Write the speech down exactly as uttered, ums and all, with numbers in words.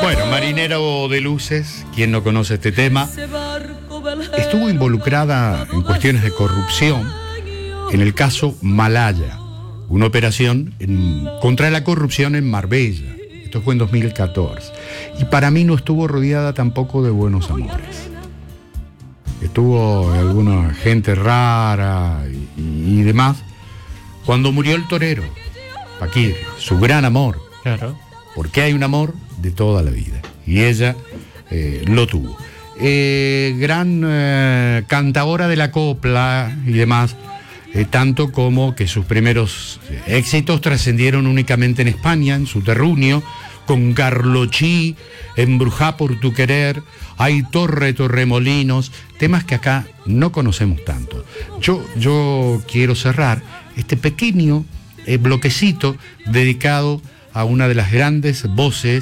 Bueno, Marinero de Luces, quien no conoce este tema, estuvo involucrada en cuestiones de corrupción en el caso Malaya, una operación en, contra la corrupción en Marbella. Esto fue en dos mil catorce. Y para mí no estuvo rodeada tampoco de buenos amores. Estuvo alguna gente rara y, y demás. Cuando murió el torero, Paquir, su gran amor. Claro. Porque hay un amor de toda la vida. Y ella eh, lo tuvo. Eh, gran eh, cantadora de la copla y demás. Eh, tanto como que sus primeros éxitos trascendieron únicamente en España, en su terruño, con Carlochí, Embrujá por tu querer, Hay Torre, Torremolinos, temas que acá no conocemos tanto. Yo, yo quiero cerrar este pequeño eh, bloquecito dedicado a una de las grandes voces